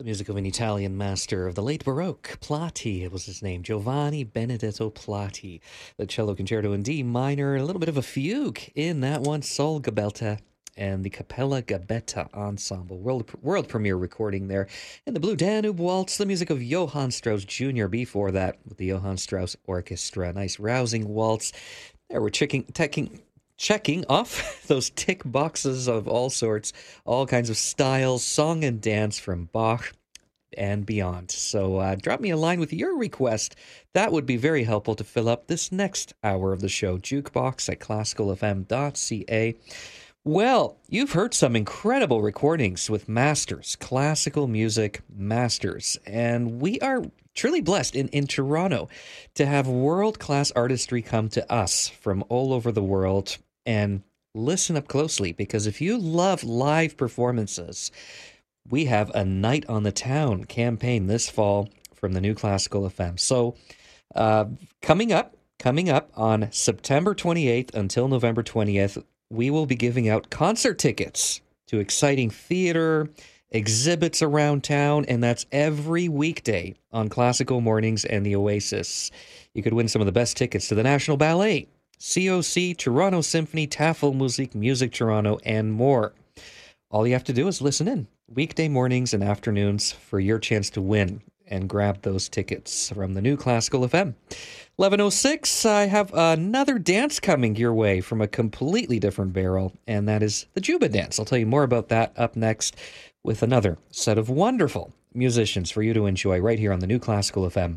The music of an Italian master of the late Baroque, Platti was his name, Giovanni Benedetto Platti. The cello concerto in D minor, a little bit of a fugue in that one, Sol Gabetta and the Capella Gabetta Ensemble. World premiere recording there. And the Blue Danube Waltz, the music of Johann Strauss Jr. before that with the Johann Strauss Orchestra. Nice rousing waltz. There we're checking off those tick boxes of all sorts, all kinds of styles, song and dance from Bach and beyond. So drop me a line with your request. That would be very helpful to fill up this next hour of the show. Jukebox at classicalfm.ca. Well, you've heard some incredible recordings with masters, classical music masters, and we are truly blessed in Toronto to have world-class artistry come to us from all over the world. And listen up closely, because if you love live performances, we have a Night on the Town campaign this fall from the New Classical FM. So coming up on September 28th until November 20th, we will be giving out concert tickets to exciting theater, exhibits around town, and that's every weekday on Classical Mornings and the Oasis. You could win some of the best tickets to the National Ballet, COC, Toronto Symphony, Tafelmusik, Music Toronto, and more. All you have to do is listen in weekday mornings and afternoons for your chance to win and grab those tickets from the New Classical FM. 11:06, I have another dance coming your way from a completely different barrel, and that is the Juba Dance. I'll tell you more about that up next with another set of wonderful musicians for you to enjoy right here on the New Classical FM.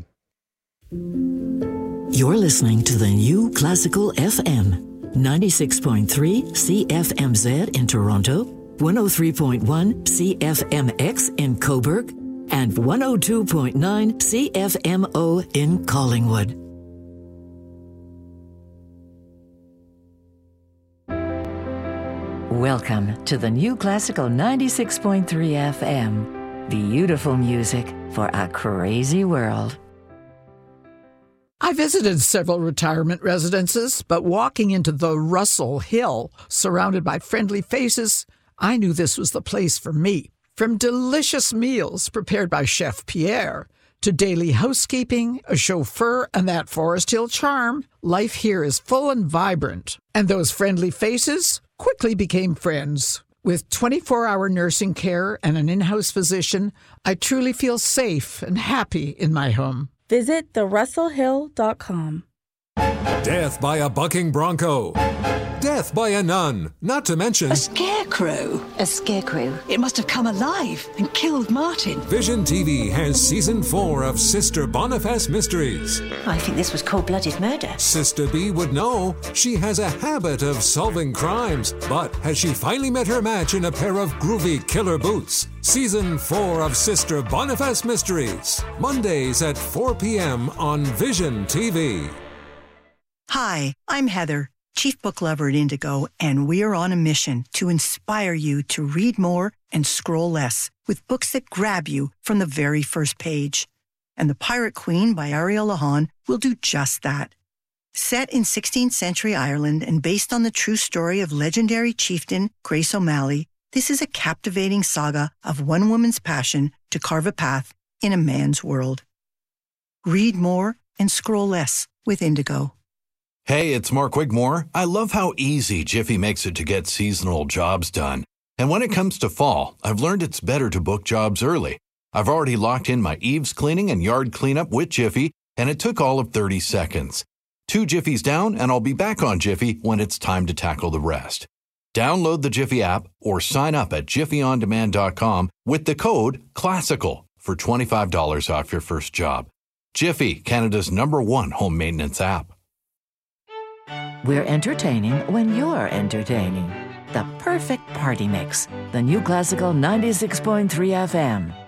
You're listening to the New Classical FM, 96.3 CFMZ in Toronto, 103.1 CFMX in Cobourg, and 102.9 CFMO in Collingwood. Welcome to the New Classical 96.3 FM. Beautiful music for a crazy world. I visited several retirement residences, but walking into the Russell Hill, surrounded by friendly faces, I knew this was the place for me. From delicious meals prepared by Chef Pierre, to daily housekeeping, a chauffeur, and that Forest Hill charm, life here is full and vibrant. And those friendly faces quickly became friends. With 24-hour nursing care and an in-house physician, I truly feel safe and happy in my home. Visit therussellhill.com. Death by a bucking bronco. Death by a nun. Not to mention... A scarecrow. A scarecrow. It must have come alive and killed Martin. Vision TV has Season 4 of Sister Boniface Mysteries. I think this was cold-blooded murder. Sister B would know. She has a habit of solving crimes. But has she finally met her match in a pair of groovy killer boots? Season 4 of Sister Boniface Mysteries. Mondays at 4 p.m. on Vision TV. Hi, I'm Heather, Chief Book Lover at Indigo, and we're on a mission to inspire you to read more and scroll less with books that grab you from the very first page. And The Pirate Queen by Ariel Lahan will do just that. Set in 16th century Ireland and based on the true story of legendary chieftain Grace O'Malley, this is a captivating saga of one woman's passion to carve a path in a man's world. Read more and scroll less with Indigo. Hey, it's Mark Wigmore. I love how easy Jiffy makes it to get seasonal jobs done. And when it comes to fall, I've learned it's better to book jobs early. I've already locked in my eaves cleaning and yard cleanup with Jiffy, and it took all of 30 seconds. 2 Jiffies down, and I'll be back on Jiffy when it's time to tackle the rest. Download the Jiffy app or sign up at jiffyondemand.com with the code CLASSICAL for $25 off your first job. Jiffy, Canada's #1 home maintenance app. We're entertaining when you're entertaining. The perfect party mix. The New Classical 96.3 FM.